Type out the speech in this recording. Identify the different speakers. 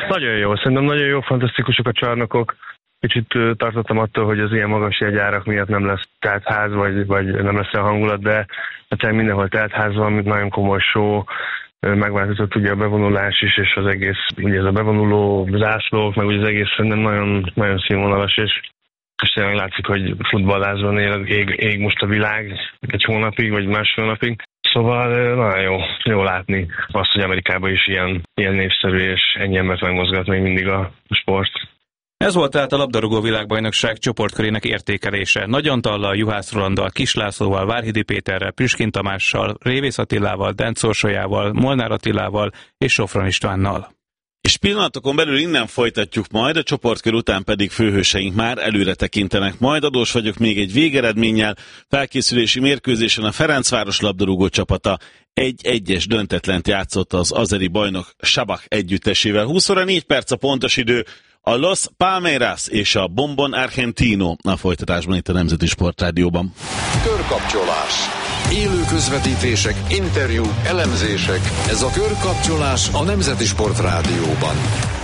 Speaker 1: Nagyon jó, szerintem nagyon jó, fantasztikusok a csarnokok. Kicsit tartottam attól, hogy az ilyen magas jegyárak miatt nem lesz teltház, vagy nem lesz a hangulat, de hát mindenhol teltház van, mint nagyon komoly show, megváltozott ugye a bevonulás is, és az egész, ugye ez a bevonuló zászlók, meg ugye az egész szerintem nagyon, nagyon színvonalas, és tényleg látszik, hogy futballázban ég most a világ egy hónapig, vagy másfél napig. Szóval nagyon jó látni azt, hogy Amerikában is ilyen népszerű, és ennyi embert megmozgat még mindig a sport.
Speaker 2: Ez volt tehát a labdarúgó világbajnokság csoportkörének értékelése. Nagy Antallal, Juhász Rolanddal, Kis Lászlóval, Várhidi Péterrel, Püskin Tamással, Révész Attilával, Denc Orsolyával, Molnár Attilával és Sofron Istvánnal.
Speaker 3: És pillanatokon belül innen folytatjuk majd, a csoportkör után pedig főhőseink már előre tekintenek. Majd adós vagyok még egy végeredménnyel. Felkészülési mérkőzésen a Ferencváros labdarúgó csapata 1-1-es döntetlent játszott az azeri bajnok Sabah együttesével. 20 óra 4 perc a pontos idő. A Los Palmeiras és a Bombon Argentino a folytatásban itt a Nemzeti Sportrádióban.
Speaker 4: Körkapcsolás. Élő közvetítések, interjúk, elemzések. Ez a Körkapcsolás a Nemzeti Sportrádióban.